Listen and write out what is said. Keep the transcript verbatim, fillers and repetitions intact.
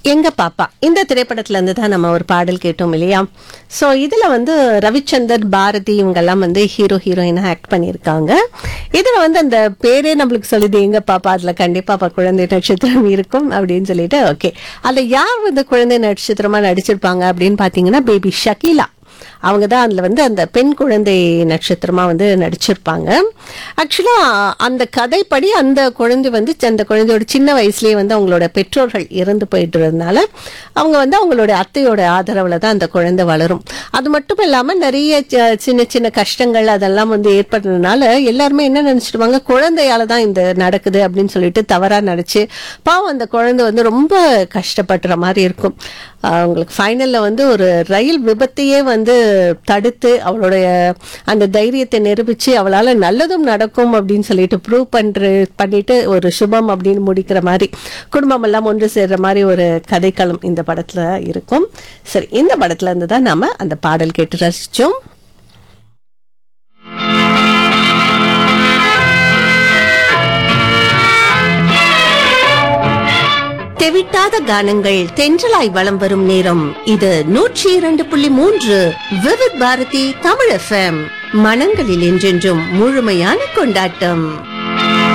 எங்க பாப்பா இந்த திரைப்படத்துல இருந்து தான் நம்ம ஒரு பாடல் கேட்டோம் இல்லையா. சோ இதுல வந்து ரவிச்சந்தர், பாரதி இவங்க எல்லாம் வந்து ஹீரோ ஹீரோயினா ஆக்ட் பண்ணிருக்காங்க. இதுல வந்து அந்த பேரே நம்மளுக்கு சொல்லுது எங்க பாப்பா, அதுல கண்டிப்பா குழந்தை நட்சத்திரம் இருக்கும் அப்படின்னு சொல்லிட்டு. ஓகே, அதுல யார் வந்து குழந்தை நட்சத்திரமா நடிச்சிருப்பாங்க அப்படின்னு பாத்தீங்கன்னா பேபி ஷக்கீலா. அவங்க தான் அதுல வந்து அந்த பெண் குழந்தை நட்சத்திரமா வந்து நடிச்சிருப்பாங்க. ஆக்சுவலா அந்த கதைப்படி அந்த குழந்தை வந்து அந்த குழந்தையோட சின்ன வயசுலயே வந்து அவங்களோட பெற்றோர்கள் இறந்து போயிட்டுறதுனால அவங்க வந்து அவங்களோட அத்தையோட ஆதரவுல தான் அந்த குழந்தை வளரும். அது மட்டும் இல்லாம நிறைய சின்ன சின்ன கஷ்டங்கள் அதெல்லாம் வந்து ஏற்படுறதுனால எல்லாருமே என்ன நினைச்சிடுவாங்க, குழந்தையால தான் இந்த நடக்குது அப்படின்னு சொல்லிட்டு தவறா நினைச்சு பாவம் அந்த குழந்தை வந்து ரொம்ப கஷ்டப்படுற மாதிரி இருக்கும். அவங்களுக்கு ஃபைனல்ல வந்து ஒரு ரயில் விபத்தையே வந்து தடுத்து அவளுடைய அந்த தைரியத்தை நிரூபிச்சு அவளால நல்லதும் நடக்கும் அப்படின்னு சொல்லிட்டு ப்ரூவ் பண்ற பண்ணிட்டு ஒரு சுபம் அப்படின்னு முடிக்கிற மாதிரி குடும்பம் எல்லாம் ஒன்று சேர்ற மாதிரி ஒரு கதைக்களம் இந்த படத்துல இருக்கும். சரி, இந்த படத்துல இருந்து தான் நாம அந்த பாடல் கேட்டு ரசிச்சோம். தெவிட்டாத கானங்கள் தென்றலாய் வலம் வரும் நேரம் இது. நூற்றி இரண்டு புள்ளி மூன்று விவித் பாரதி தமிழ் எஃப்எம். மனங்களில் என்றென்றும் முழுமையான கொண்டாட்டம்.